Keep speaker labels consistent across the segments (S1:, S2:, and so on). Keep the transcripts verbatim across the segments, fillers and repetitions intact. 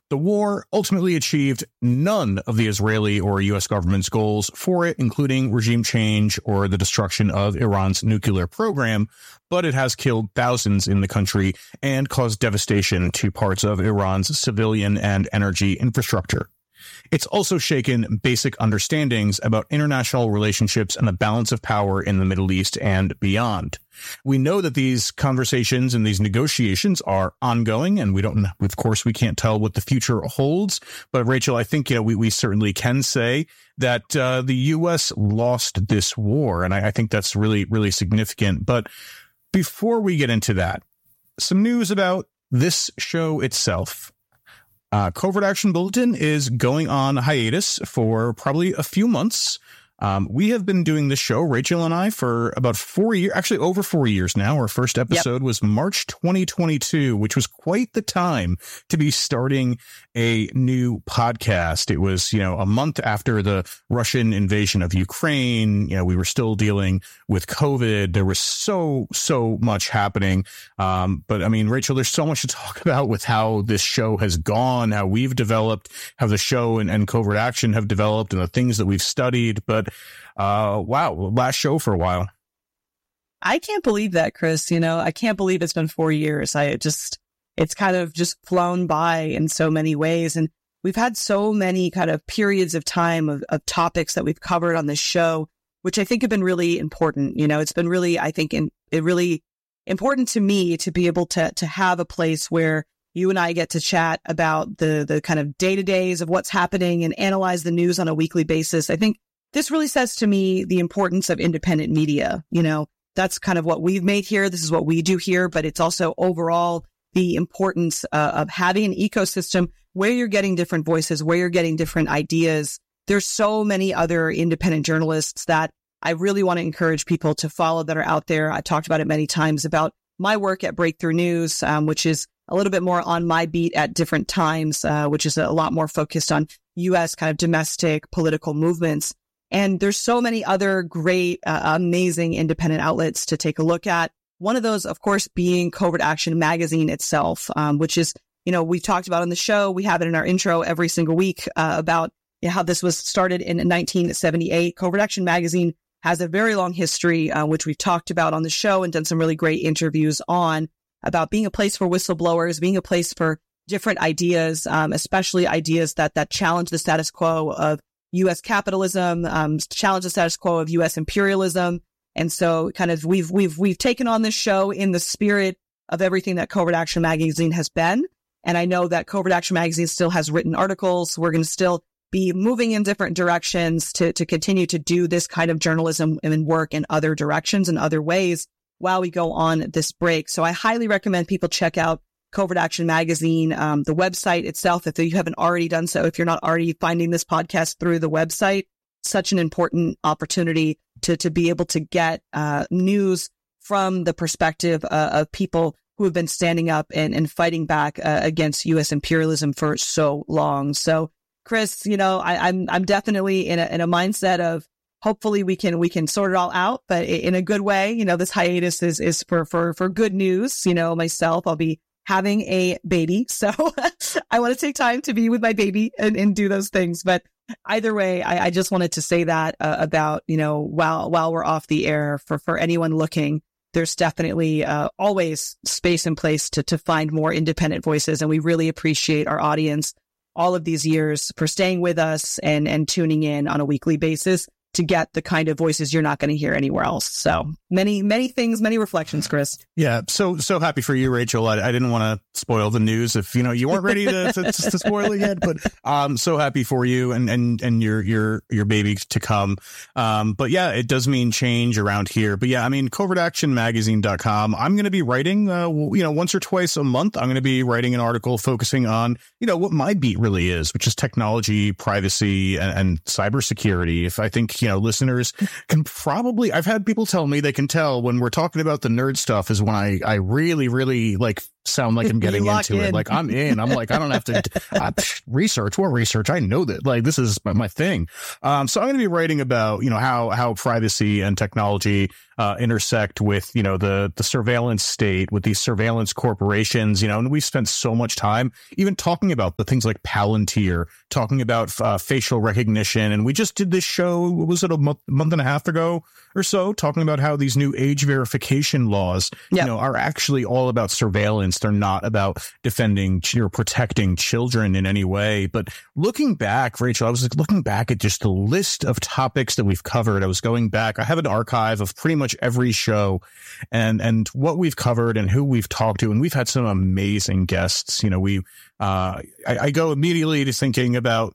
S1: The war ultimately achieved none of the Israeli or U S government's goals for it, including regime change or the destruction of Iran's nuclear program, but it has killed thousands in the country and caused devastation to parts of Iran's civilian and energy infrastructure. It's also shaken basic understandings about international relationships and the balance of power in the Middle East and beyond. We know that these conversations and these negotiations are ongoing, and we don't, of course, we can't tell what the future holds. But Rachel, I think, you know, we, we certainly can say that uh, the U S lost this war. And I, I think that's really, really significant. But before we get into that, some news about this show itself. Uh, Covert Action Bulletin is going on hiatus for probably a few months. Um, we have been doing this show, Rachel and I, for about four years, actually over four years now. Our first episode yep. was March twenty twenty-two, which was quite the time to be starting a new podcast. It was, you know, a month after the Russian invasion of Ukraine. You know, we were still dealing with COVID. There was so, so much happening. Um, but I mean, Rachel, there's so much to talk about with how this show has gone, how we've developed, how the show and, and Covert Action have developed, and the things that we've studied. But Uh, wow, last show for a while.
S2: I can't believe that, Chris. You know, I can't believe it's been four years. I just, it's kind of just flown by in so many ways. And we've had so many kind of periods of time of, of topics that we've covered on this show, which I think have been really important. You know, it's been really, I think, in, it really important to me to be able to, to have a place where you and I get to chat about the, the kind of day-to-days of what's happening and analyze the news on a weekly basis. I think this really says to me the importance of independent media. You know, that's kind of what we've made here. This is what we do here, but it's also overall the importance uh, of having an ecosystem where you're getting different voices, where you're getting different ideas. There's so many other independent journalists that I really want to encourage people to follow that are out there. I talked about it many times about my work at Breakthrough News, um, which is a little bit more on my beat at different times, uh, which is a lot more focused on U S kind of domestic political movements. And there's so many other great, uh, amazing independent outlets to take a look at. One of those, of course, being Covert Action Magazine itself, um, which is, you know, we've talked about on the show. We have it in our intro every single week uh, about you know, how this was started in nineteen seventy-eight. Covert Action Magazine has a very long history, uh, which we've talked about on the show and done some really great interviews on, about being a place for whistleblowers, being a place for different ideas, um, especially ideas that that challenge the status quo of U S capitalism, um, challenge the status quo of U S imperialism. And so kind of we've, we've, we've taken on this show in the spirit of everything that Covert Action Magazine has been. And I know that Covert Action Magazine still has written articles. We're going to still be moving in different directions to, to continue to do this kind of journalism and work in other directions and other ways while we go on this break. So I highly recommend people check out Covert Action Magazine, um, the website itself, if you haven't already done so, if you're not already finding this podcast through the website, such an important opportunity to, to be able to get, uh, news from the perspective uh, of people who have been standing up and, and fighting back uh, against U S imperialism for so long. So, Chris, you know, I, I'm, I'm definitely in a, in a mindset of hopefully we can, we can sort it all out, but in a good way. You know, this hiatus is, is for, for, for good news. You know, myself, I'll be having a baby. So I want to take time to be with my baby and, and do those things. But either way, I, I just wanted to say that uh, about, you know, while, while we're off the air, for, for anyone looking, there's definitely uh, always space and place to, to find more independent voices. And we really appreciate our audience all of these years for staying with us and, and tuning in on a weekly basis to get the kind of voices you're not going to hear anywhere else. So many, many things, many reflections, Chris.
S1: Yeah. So, so happy for you, Rachel. I, I didn't want to spoil the news if, you know, you weren't ready to, to, to spoil it yet, but I'm so happy for you and, and, and your, your, your baby to come. Um, but yeah, it does mean change around here. But yeah, I mean, covert action magazine dot com. I'm going to be writing, uh, you know, once or twice a month, I'm going to be writing an article focusing on, you know, what my beat really is, which is technology, privacy, and, and cybersecurity. If I think, you know, listeners can probably, I've had people tell me they can tell when we're talking about the nerd stuff is when I, I really, really like sound like I'm getting into
S2: in.
S1: it. Like I'm in. I'm like, I don't have to uh, research. What research? I know that. Like this is my, my thing. Um, so I'm going to be writing about, you know, how how privacy and technology uh, intersect with, you know, the the surveillance state, with these surveillance corporations, you know, and we've spent so much time even talking about the things like Palantir, talking about uh, facial recognition. And we just did this show, what was it, a month, month and a half ago or so, talking about how these new age verification laws, yep. you know, are actually all about surveillance. They're not about defending or protecting children in any way. But looking back, Rachel, I was looking back at just the list of topics that we've covered. I was going back. I have an archive of pretty much every show and, and what we've covered and who we've talked to. And we've had some amazing guests. You know, we, uh, I, I go immediately to thinking about,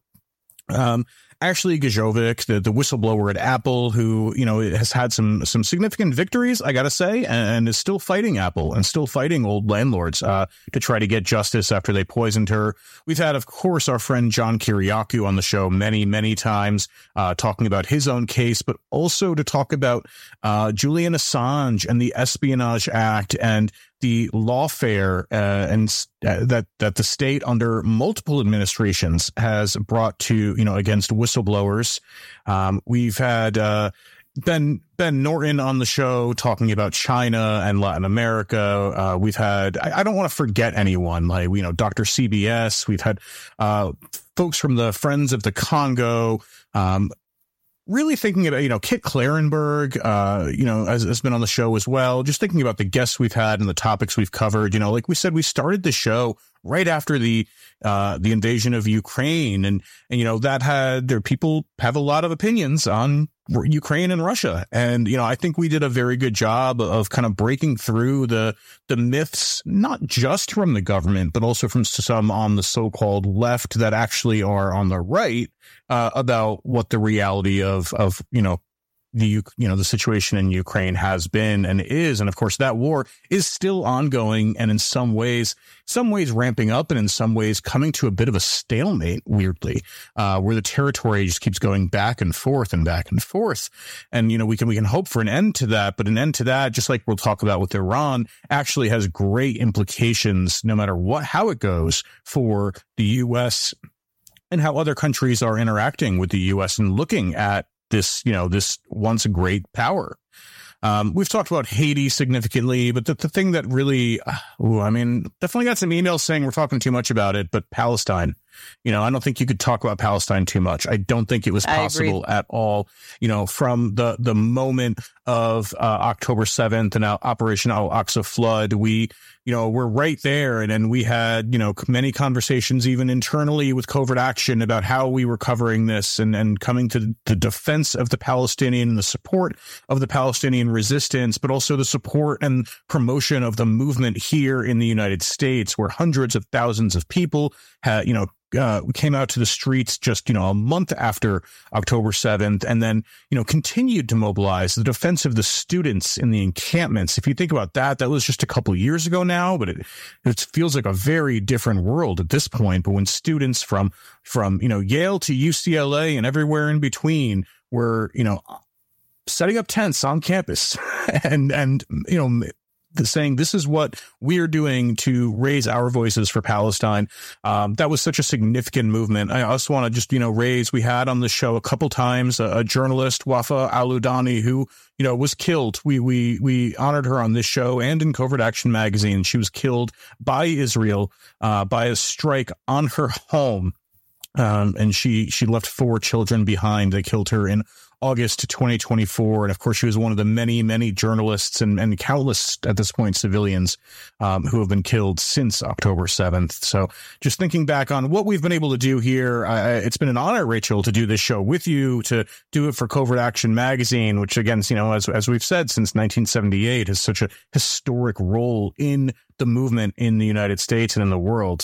S1: um, Ashley Gajovic, the, the whistleblower at Apple, who, you know, has had some some significant victories, I got to say, and, and is still fighting Apple and still fighting old landlords uh, to try to get justice after they poisoned her. We've had, of course, our friend John Kiriakou on the show many, many times uh, talking about his own case, but also to talk about uh, Julian Assange and the Espionage Act and the lawfare uh, and uh, that that the state under multiple administrations has brought to, you know, against whistleblowers. Um, we've had uh, Ben Ben Norton on the show talking about China and Latin America. Uh, we've had I, I don't want to forget anyone, like, you know, Doctor C B S. We've had uh, folks from the Friends of the Congo. Um, Really thinking about, you know, Kit Clarenberg, uh, you know, has, has been on the show as well. Just thinking about the guests we've had and the topics we've covered. You know, like we said, we started the show right after the uh, the invasion of Ukraine. And, and, you know, that had there people have a lot of opinions on Ukraine and Russia. And, you know, I think we did a very good job of kind of breaking through the the myths, not just from the government, but also from some on the so-called left that actually are on the right uh, about what the reality of, of, you know, the, you know, the situation in Ukraine has been and is. And of course, that war is still ongoing and in some ways, some ways ramping up and in some ways coming to a bit of a stalemate, weirdly, uh, where the territory just keeps going back and forth and back and forth. And, you know, we can, we can hope for an end to that, but an end to that, just like we'll talk about with Iran, actually has great implications no matter what, how it goes for the U S and how other countries are interacting with the U S and looking at this, you know, this once a great power. Um, we've talked about Haiti significantly, but the, the thing that really, uh, ooh, I mean, definitely got some emails saying we're talking too much about it, but Palestine, you know, I don't think you could talk about Palestine too much. I don't think it was possible at all. You know, from the, the moment of uh, October seventh and Operation Al-Aqsa flood, we, you know, we're right there. And then we had, you know, many conversations even internally with Covert Action about how we were covering this and, and coming to the defense of the Palestinian and the support of the Palestinian resistance, but also the support and promotion of the movement here in the United States, where hundreds of thousands of people had, you know, Uh, we came out to the streets just, you know, a month after October seventh, and then, you know, continued to mobilize the defense of the students in the encampments. If you think about that, that was just a couple of years ago now, but it, it feels like a very different world at this point. But when students from, from, you know, Yale to U C L A and everywhere in between were, you know, setting up tents on campus and, and, you know, saying this is what we're doing to raise our voices for Palestine. Um, that was such a significant movement. I also want to just, you know, raise, we had on the show a couple times a, a journalist, Wafa Al-Udani, who, you know, was killed. We, we, we honored her on this show and in Covert Action magazine. She was killed by Israel, uh, by a strike on her home. Um, and she, she left four children behind. They killed her in August twenty twenty-four. And of course, she was one of the many, many journalists and, and countless at this point civilians um, who have been killed since October seventh. So just thinking back on what we've been able to do here, I, it's been an honor, Rachel, to do this show with you, to do it for Covert Action magazine, which again, you know, as, as we've said, since nineteen seventy-eight has such a historic role in the movement in the United States and in the world.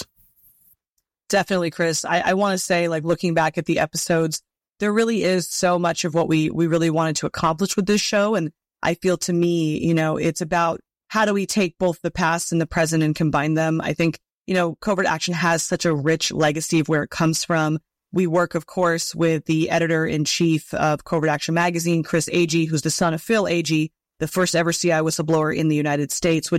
S2: Definitely, Chris. I, I want to say, like, looking back at the episodes, there really is so much of what we, we really wanted to accomplish with this show. And I feel, to me, you know, it's about how do we take both the past and the present and combine them? I think, you know, Covert Action has such a rich legacy of where it comes from. We work, of course, with the editor-in-chief of Covert Action magazine, Chris Agee, who's the son of Phil Agee, the first ever C I whistleblower in the United States, which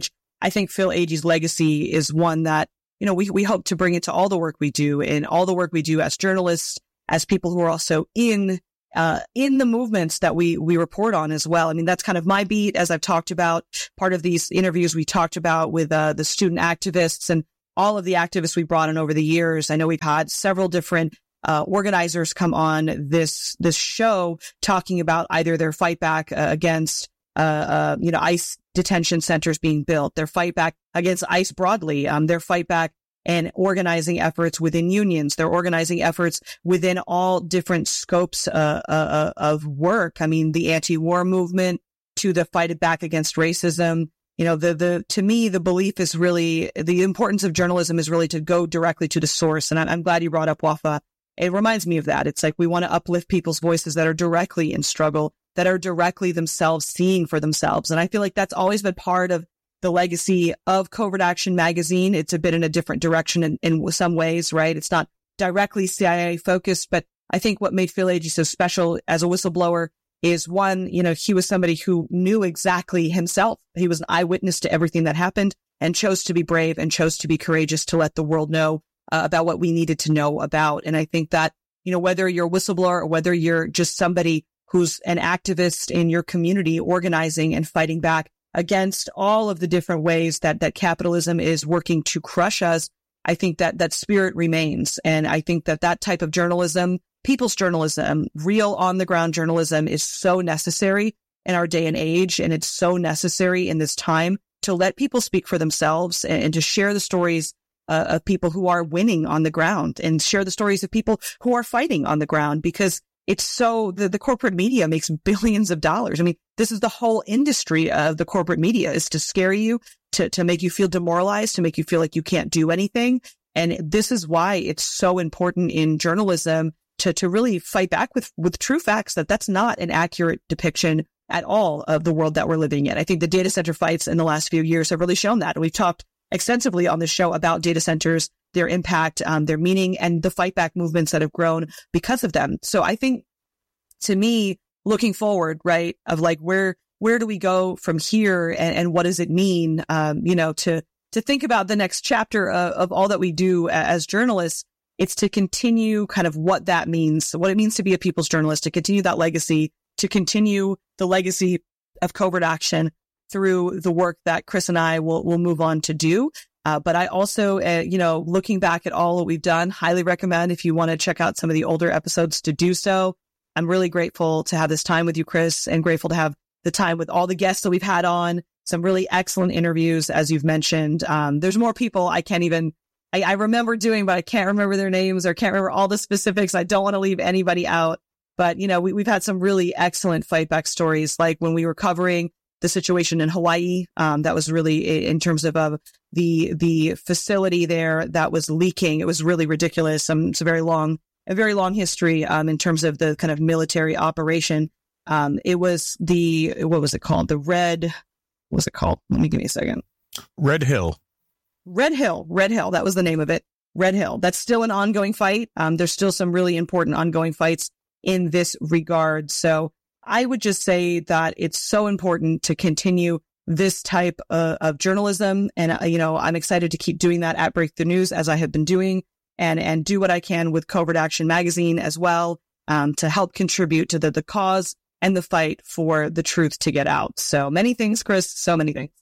S2: I think Phil Agee's legacy is one that, you know, we, we hope to bring into all the work we do and all the work we do as journalists, as people who are also in, uh, in the movements that we, we report on as well. I mean, that's kind of my beat, as I've talked about. Part of these interviews we talked about with, uh, the student activists and all of the activists we brought in over the years. I know we've had several different, uh, organizers come on this, this show talking about either their fight back uh, against, uh, uh, you know, ICE detention centers being built, their fight back against ICE broadly, um, their fight back and organizing efforts within unions, their organizing efforts within all different scopes uh, uh, of work. I mean, the anti-war movement to the fight back against racism. You know, the the to me, the belief is really, the importance of journalism is really to go directly to the source. And I'm, I'm glad you brought up Wafa. It reminds me of that. It's like we want to uplift people's voices that are directly in struggle, that are directly themselves seeing for themselves. And I feel like that's always been part of the legacy of Covert Action Magazine. It's a bit in a different direction in, in some ways, right? It's not directly C I A focused, but I think what made Phil Agee so special as a whistleblower is, one, you know, he was somebody who knew exactly himself. He was an eyewitness to everything that happened and chose to be brave and chose to be courageous to let the world know uh, about what we needed to know about. And I think that, you know, whether you're a whistleblower or whether you're just somebody who's an activist in your community organizing and fighting back against all of the different ways that, that capitalism is working to crush us, I think that that spirit remains. And I think that that type of journalism, people's journalism, real on the ground journalism, is so necessary in our day and age. And it's so necessary in this time to let people speak for themselves and, and to share the stories uh, of people who are winning on the ground and share the stories of people who are fighting on the ground, because it's so, the, the corporate media makes billions of dollars. I mean, this is the whole industry of the corporate media, is to scare you, to, to make you feel demoralized, to make you feel like you can't do anything. And this is why it's so important in journalism to, to really fight back with, with true facts, that that's not an accurate depiction at all of the world that we're living in. I think the data center fights in the last few years have really shown that. We've talked extensively on the show about data centers, their impact, um, their meaning, and the fight back movements that have grown because of them. So I think, to me, looking forward, right, of like, where, where do we go from here, and, and what does it mean, um, you know, to, to think about the next chapter of, of all that we do as journalists. It's to continue kind of what that means, what it means to be a people's journalist, to continue that legacy, to continue the legacy of Covert Action through the work that Chris and I will, will move on to do. Uh, but I also, uh, you know, looking back at all that we've done, highly recommend, if you want to check out some of the older episodes, to do so. I'm really grateful to have this time with you, Chris, and grateful to have the time with all the guests that we've had on. Some really excellent interviews, as you've mentioned. Um, there's more people I can't even, I, I remember doing, but I can't remember their names or can't remember all the specifics. I don't want to leave anybody out. But, you know, we, we've had some really excellent fight back stories, like when we were covering the situation in Hawaii. Um, that was really, in terms of uh, the the facility there that was leaking. It was really ridiculous. Um, it's a very long, a very long history um, in terms of the kind of military operation. Um, it was the, what was it called? The Red, what was it called? Let me give me a second.
S1: Red Hill.
S2: Red Hill. Red Hill. That was the name of it. Red Hill. That's still an ongoing fight. Um, there's still some really important ongoing fights in this regard. So I would just say that it's so important to continue this type of, of journalism. And, uh, you know, I'm excited to keep doing that at Break the News, as I have been doing, and, and do what I can with Covert Action Magazine as well, um, to help contribute to the, the cause and the fight for the truth to get out. So many things, Chris, so many things.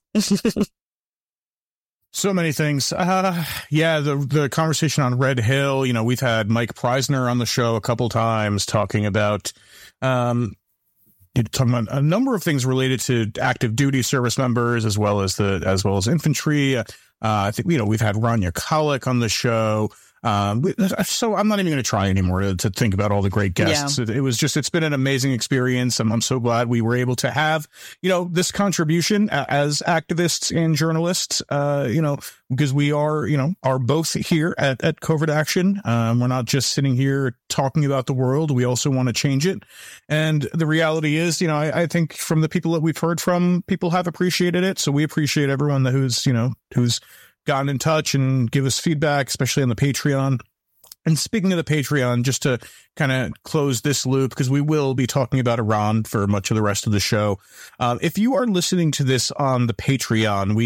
S1: So many things. Uh, yeah, the the conversation on Red Hill, you know, we've had Mike Preisner on the show a couple times talking about, um, talking about a number of things related to active duty service members, as well as the, as well as infantry. Uh, I think, you know, we've had Rania Khalek on the show. Um, so I'm not even going to try anymore to, to think about all the great guests. Yeah. It, it was just, it's been an amazing experience. I'm, I'm so glad we were able to have, you know, this contribution as activists and journalists, uh, you know, because we are, you know, are both here at, at Covert Action. Um, we're not just sitting here talking about the world. We also want to change it. And the reality is, you know, I, I think from the people that we've heard from, people have appreciated it. So we appreciate everyone that who's, you know, who's gotten in touch and give us feedback, especially on the Patreon. And speaking of the Patreon, just to kind of close this loop, because we will be talking about Iran for much of the rest of the show. Uh, if you are listening to this on the Patreon, we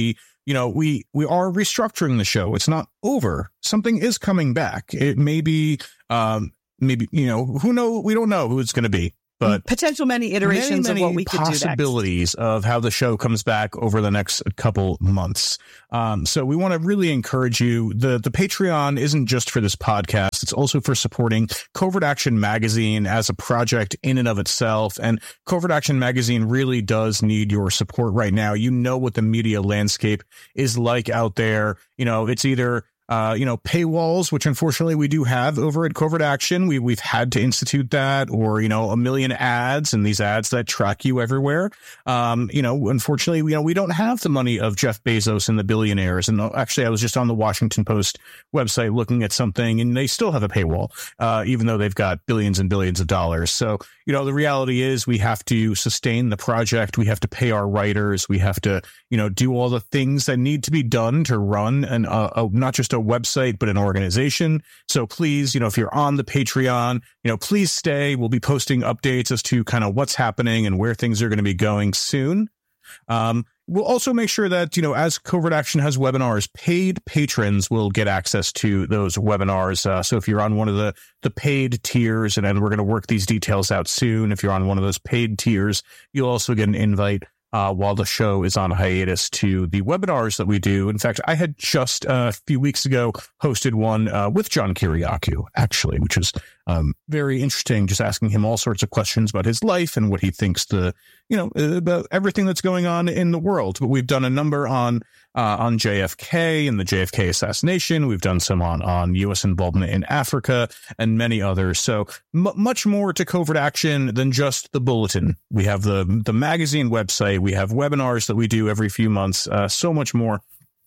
S1: you know, we, we are restructuring the show. It's not over. Something is coming back. It may be, um, maybe, you know, who know, we don't know who it's going to be. But
S2: potential many iterations
S1: many, many
S2: of what we could do next.
S1: Possibilities of how the show comes back over the next couple months. Um, so we want to really encourage you. The the Patreon isn't just for this podcast. It's also for supporting Covert Action Magazine as a project in and of itself. And Covert Action Magazine really does need your support right now. You know what the media landscape is like out there. You know, it's either Uh, you know, paywalls, which unfortunately we do have over at Covert Action. We, we've had to institute that, or, you know, a million ads and these ads that track you everywhere. Um, you know, unfortunately, you know, we don't have the money of Jeff Bezos and the billionaires. And actually, I was just on the Washington Post website looking at something, and they still have a paywall, uh, even though they've got billions and billions of dollars. So, you know, the reality is we have to sustain the project. We have to pay our writers. We have to, you know, do all the things that need to be done to run and uh, uh, not just a website, but an organization. So please, you know, if you're on the Patreon, you know, please stay. We'll be posting updates as to kind of what's happening and where things are going to be going soon. Um, we'll also make sure that, you know, as Covert Action has webinars, paid patrons will get access to those webinars. Uh, so if you're on one of the, the paid tiers, and, and we're going to work these details out soon, if you're on one of those paid tiers, you'll also get an invite Uh, while the show is on hiatus to the webinars that we do. In fact, I had just uh, a few weeks ago hosted one uh, with John Kiriakou, actually, which is um, very interesting, just asking him all sorts of questions about his life and what he thinks the, you know, about everything that's going on in the world. But we've done a number on uh, on J F K and the J F K assassination. We've done some on, on U S involvement in Africa and many others. So m- much more to Covert Action than just the bulletin. We have the, the magazine website. We have webinars that we do every few months. Uh, so much more.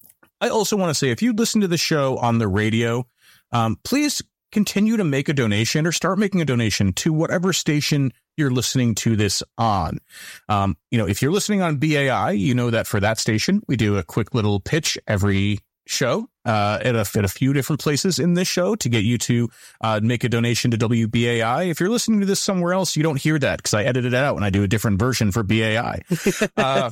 S1: I also want to say, if you listen to the show on the radio, um, please continue to make a donation or start making a donation to whatever station you're listening to this on. Um, you know, if you're listening on B A I, you know that for that station, we do a quick little pitch every show uh, at, a, at a few different places in this show to get you to uh, make a donation to W B A I. If you're listening to this somewhere else, you don't hear that because I edited it out and I do a different version for B A I. uh,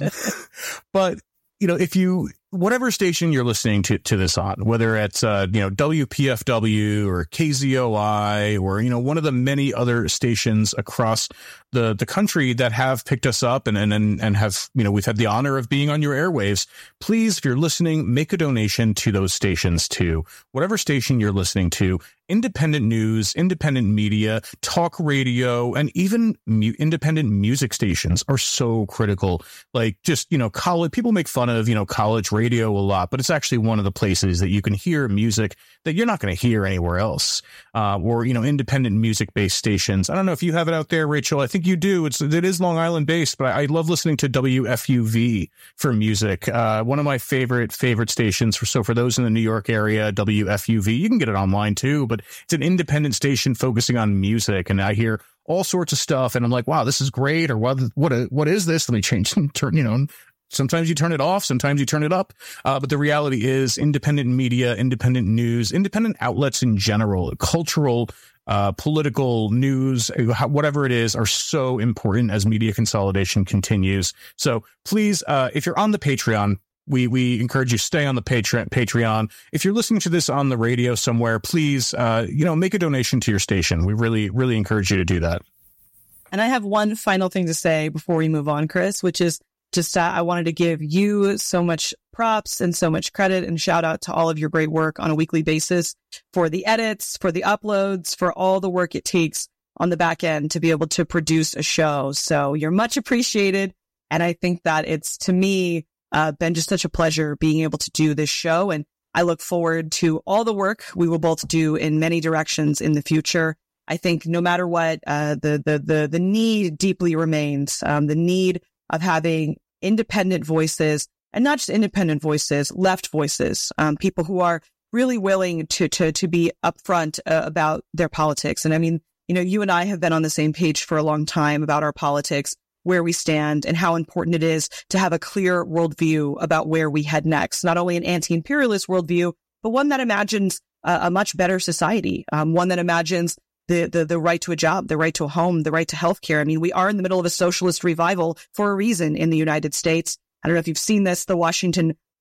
S1: but, you know, if you, whatever station you're listening to, to this on, whether it's, uh, you know, W P F W or K Z O I or, you know, one of the many other stations across the, the country that have picked us up and, and, and have, you know, we've had the honor of being on your airwaves, please, if you're listening, make a donation to those stations too. Whatever station you're listening to, independent news, independent media, talk radio, and even mu- independent music stations are so critical. Like just, you know, college, people make fun of, you know, college radio a lot, but it's actually one of the places that you can hear music that you're not going to hear anywhere else. Uh, or, you know, independent music based stations. I don't know if you have it out there, Rachel. I think you do. It's, it is Long Island based, but I, I love listening to W F U V for music. Uh, one of my favorite, favorite stations for, so for those in the New York area, W F U V, you can get it online too, but it's an independent station focusing on music. And I hear all sorts of stuff and I'm like, wow, this is great. Or what, what, what is this? Let me change, turn, you know, sometimes you turn it off, sometimes you turn it up. Uh, but the reality is independent media, independent news, independent outlets in general, cultural, uh, political news, whatever it is, are so important as media consolidation continues. So please, uh, if you're on the Patreon, we, we encourage you to stay on the Patreon. Patreon. If you're listening to this on the radio somewhere, please, uh, you know, make a donation to your station. We really, really encourage you to do that.
S2: And I have one final thing to say before we move on, Chris, which is just, uh, I wanted to give you so much props and so much credit and shout out to all of your great work on a weekly basis for the edits, for the uploads, for all the work it takes on the back end to be able to produce a show. So you're much appreciated. And I think that it's, to me, uh, been just such a pleasure being able to do this show. And I look forward to all the work we will both do in many directions in the future. I think no matter what, uh, the, the, the, the need deeply remains, um, the need of having independent voices, and not just independent voices, left voices, um, people who are really willing to, to, to be upfront uh, about their politics. And I mean, you know, you and I have been on the same page for a long time about our politics, where we stand and how important it is to have a clear worldview about where we head next. Not only an anti-imperialist worldview, but one that imagines a, a much better society, um, one that imagines the, the, the right to a job, the right to a home, the right to healthcare. I mean, we are in the middle of a socialist revival for a reason in the United States. I don't know if you've seen this. The Washington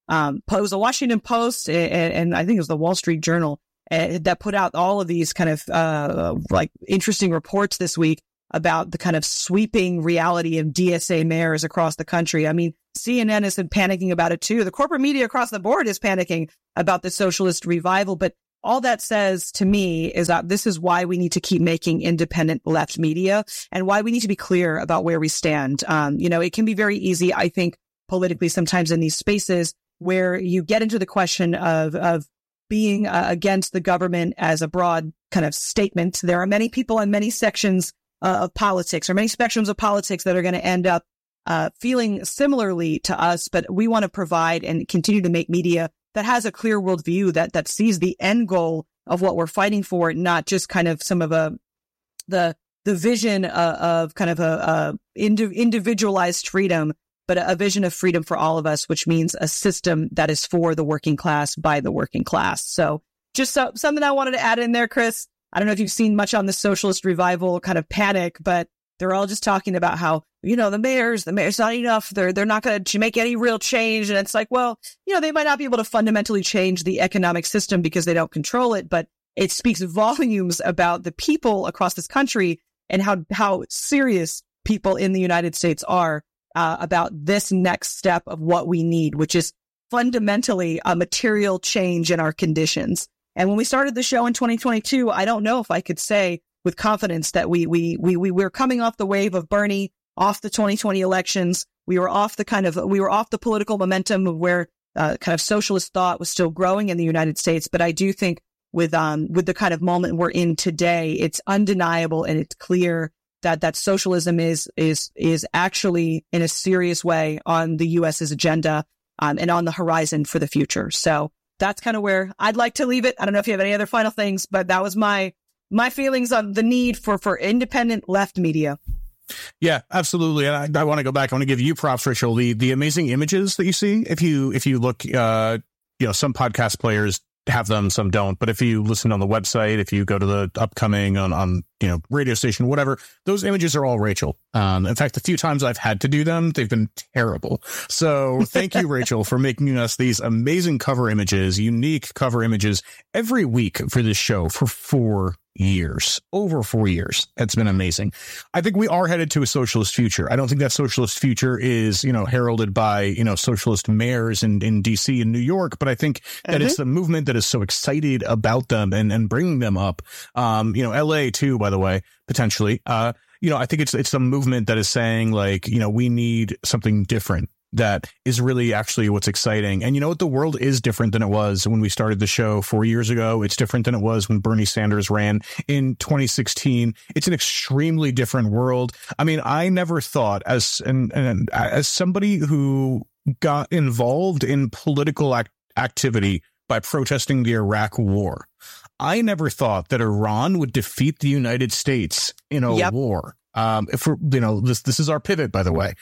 S2: um, it was the Washington Post and, and I think it was the Wall Street Journal uh, that put out all of these kind of uh, like interesting reports this week about the kind of sweeping reality of D S A mayors across the country. I mean, C N N has been panicking about it too. The corporate media across the board is panicking about the socialist revival. But all that says to me is that this is why we need to keep making independent left media and why we need to be clear about where we stand. Um, you know, it can be very easy, I think, politically sometimes in these spaces where you get into the question of, of being uh, against the government as a broad kind of statement. There are many people in many sections uh, of politics or many spectrums of politics that are going to end up uh, feeling similarly to us, but we want to provide and continue to make media that has a clear worldview that that sees the end goal of what we're fighting for, not just kind of some of a the the vision uh, of kind of a, a indi- individualized freedom, but a, a vision of freedom for all of us, which means a system that is for the working class by the working class. So just so, something I wanted to add in there, Chris. I don't know if you've seen much on the socialist revival kind of panic, but they're all just talking about how, you know, the mayors, the mayor's not enough. They're they're not going to make any real change. And it's like, well, you know, they might not be able to fundamentally change the economic system because they don't control it. But it speaks volumes about the people across this country and how how serious people in the United States are uh, about this next step of what we need, which is fundamentally a material change in our conditions. And when we started the show in twenty twenty-two, I don't know if I could say with confidence that we we we we were coming off the wave of Bernie, off the twenty twenty elections. We were off the kind of we were off the political momentum of where uh, kind of socialist thought was still growing in the United States. But I do think with um with the kind of moment we're in today, it's undeniable and it's clear that that socialism is is is actually in a serious way on the U S's agenda um, and on the horizon for the future. So that's kind of where I'd like to leave it. I don't know if you have any other final things, but that was my my feelings on the need for for independent left media.
S1: Yeah, absolutely. And I, I want to go back. I want to give you props, Rachel. The the amazing images that you see. If you if you look, uh, you know, some podcast players have them, some don't. But if you listen on the website, if you go to the upcoming on, on you know, radio station, whatever, those images are all Rachel. Um, in fact, the few times I've had to do them, they've been terrible. So thank you, Rachel, for making us these amazing cover images, unique cover images every week for this show for four years, over four years. It's been amazing. I think we are headed to a socialist future. I don't think that socialist future is, you know, heralded by, you know, socialist mayors in, in D C and New York, but I think that mm-hmm. it's the movement that is so excited about them and, and bringing them up. Um, you know, L A too, by the way, potentially. Uh, you know, I think it's, it's a movement that is saying like, you know, we need something different. That is really actually what's exciting. And you know what? The world is different than it was when we started the show four years ago. It's different than it was when Bernie Sanders ran in twenty sixteen. It's an extremely different world. I mean, I never thought as and, and as somebody who got involved in political act- activity by protesting the Iraq war, I never thought that Iran would defeat the United States in a yep. war. Um, if we're, you know, this, this is our pivot, by the way.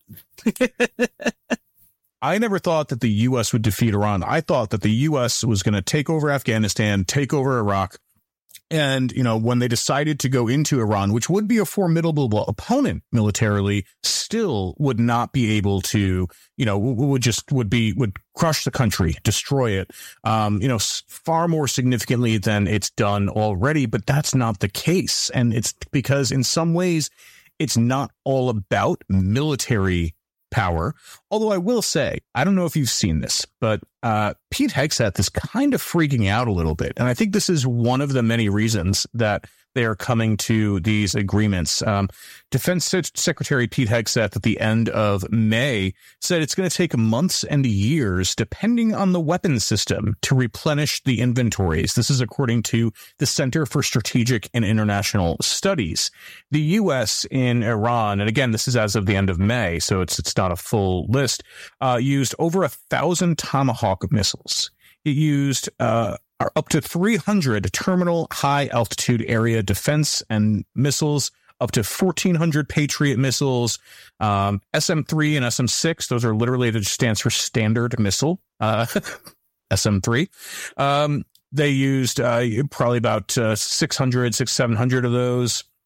S1: I never thought that the U S would defeat Iran. I thought that the U S was going to take over Afghanistan, take over Iraq. And, you know, when they decided to go into Iran, which would be a formidable opponent militarily, still would not be able to, you know, would just would be would crush the country, destroy it, um, you know, far more significantly than it's done already. But that's not the case. And it's because in some ways it's not all about military power. Although I will say, I don't know if you've seen this, but uh, Pete Hegseth is kind of freaking out a little bit. And I think this is one of the many reasons that they are coming to these agreements. Um, Defense Secretary Pete Hegseth at the end of May said it's going to take months and years, depending on the weapons system, to replenish the inventories. This is according to the Center for Strategic and International Studies. The U S in Iran, and again, this is as of the end of May, so it's it's not a full list, uh, used over a thousand Tomahawk missiles. It used uh, up to three hundred terminal high altitude area defense and missiles, up to fourteen hundred Patriot missiles, um, S M three and S M six. Those are literally, that just stands for standard missile, uh, S M three. Um, they used uh, probably about uh, six hundred, six, seven hundred of those.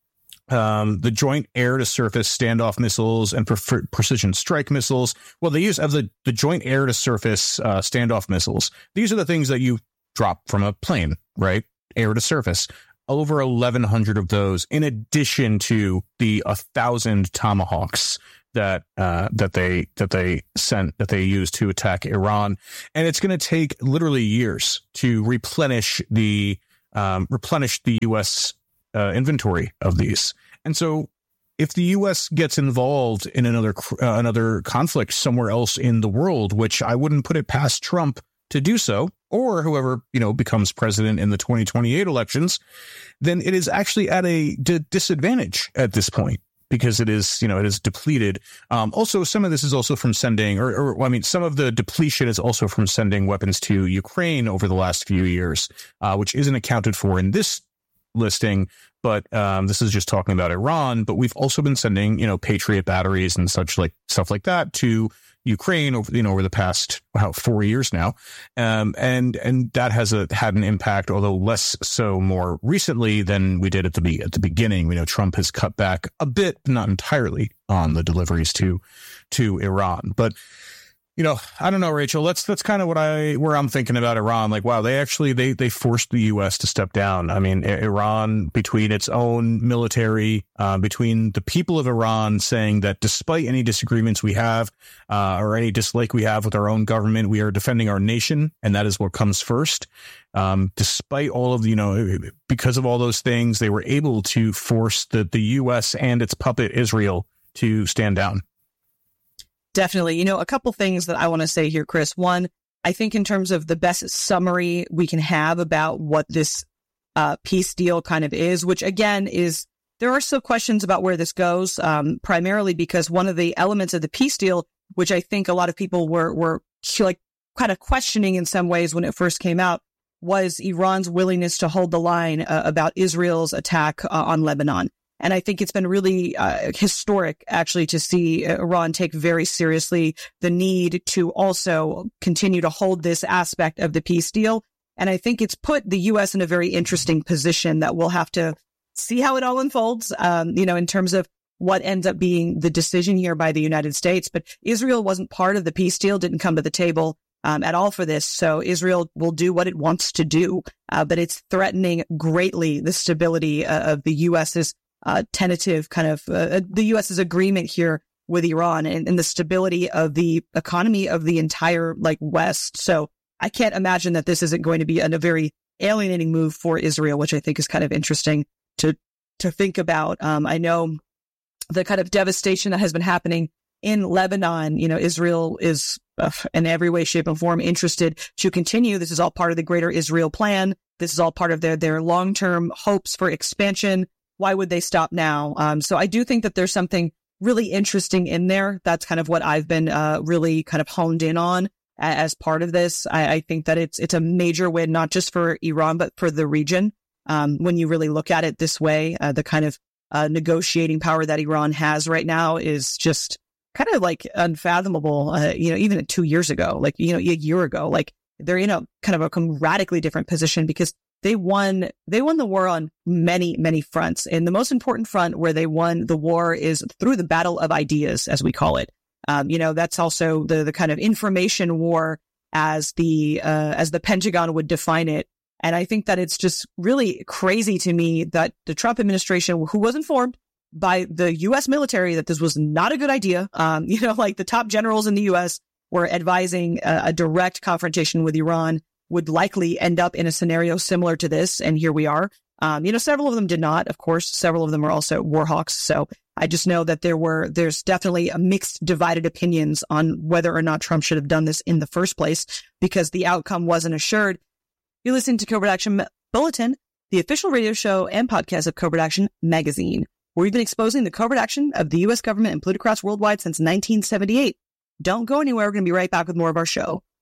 S1: um, the Joint Air-to-Surface Standoff Missiles and pre- Precision Strike Missiles. Well, they use of the, the Joint Air-to-Surface uh, Standoff Missiles. These are the things that you drop from a plane, right? Air-to-surface. Over eleven hundred of those, in addition to the one thousand Tomahawks that uh, that they that they sent that they used to attack Iran, and it's going to take literally years to replenish the um, replenish the U S uh, inventory of these. And so, if the U S gets involved in another uh, another conflict somewhere else in the world, which I wouldn't put it past Trump to do so, or whoever, you know, becomes president in the twenty twenty-eight elections, then it is actually at a d- disadvantage at this point, because it is, you know, it is depleted. Um, also, some of this is also from sending, or, or I mean, some of the depletion is also from sending weapons to Ukraine over the last few years, uh, which isn't accounted for in this listing. But um, this is just talking about Iran. But we've also been sending, you know, Patriot batteries and such like stuff like that to Ukraine over, you know, over the past wow, four years now. Um, and and that has a, had an impact, although less so more recently than we did at the be- at the beginning. We know Trump has cut back a bit, not entirely, on the deliveries to to Iran. But, you know, I don't know, Rachel, that's that's kind of what I where I'm thinking about Iran. Like, wow, they actually they they forced the U S to step down. I mean, Iran, between its own military, uh, between the people of Iran saying that despite any disagreements we have uh, or any dislike we have with our own government, we are defending our nation. And that is what comes first. Um, despite all of, you know, because of all those things, they were able to force the, the U S and its puppet Israel to stand down.
S2: Definitely. You know, a couple things that I want to say here, Chris. One, I think in terms of the best summary we can have about what this uh, peace deal kind of is, which again is, there are still questions about where this goes, um, primarily because one of the elements of the peace deal, which I think a lot of people were, were like kind of questioning in some ways when it first came out, was Iran's willingness to hold the line uh, about Israel's attack uh, on Lebanon. And I think it's been really uh, historic, actually, to see Iran take very seriously the need to also continue to hold this aspect of the peace deal. And I think it's put the U S in a very interesting position that we'll have to see how it all unfolds, um, you know, in terms of what ends up being the decision here by the United States. But Israel wasn't part of the peace deal, didn't come to the table um, at all for this. So Israel will do what it wants to do, uh, but it's threatening greatly the stability uh, of the U S's Uh, tentative kind of uh, the U S's agreement here with Iran and, and the stability of the economy of the entire like West. So I can't imagine that this isn't going to be a, a very alienating move for Israel, which I think is kind of interesting to to think about. Um, I know the kind of devastation that has been happening in Lebanon. You know, Israel is uh, in every way, shape, and form interested to continue. This is all part of the greater Israel plan. This is all part of their their long term hopes for expansion. Why would they stop now? Um, so I do think that there's something really interesting in there. That's kind of what I've been uh, really kind of honed in on as part of this. I, I think that it's it's a major win, not just for Iran, but for the region. Um, when you really look at it this way, uh, the kind of uh, negotiating power that Iran has right now is just kind of like unfathomable. Uh, you know, even two years ago, like, you know, a year ago, like they're in a kind of a radically different position because They won, they won the war on many, many fronts. And the most important front where they won the war is through the battle of ideas, as we call it. Um, you know, that's also the, the kind of information war as the, uh, as the Pentagon would define it. And I think that it's just really crazy to me that the Trump administration, who was informed by the U S military that this was not a good idea, um, you know, like the top generals in the U S were advising a, a direct confrontation with Iran would likely end up in a scenario similar to this. And here we are. Um, you know, several of them did not, of course. Several of them are also war hawks. So I just know that there were, there's definitely a mixed, divided opinions on whether or not Trump should have done this in the first place, because the outcome wasn't assured. You listen to Covert Action Bulletin, the official radio show and podcast of Covert Action Magazine, where we've been exposing the covert action of the U S government and politicrats worldwide since nineteen seventy-eight. Don't go anywhere. We're going to be right back with more of our show.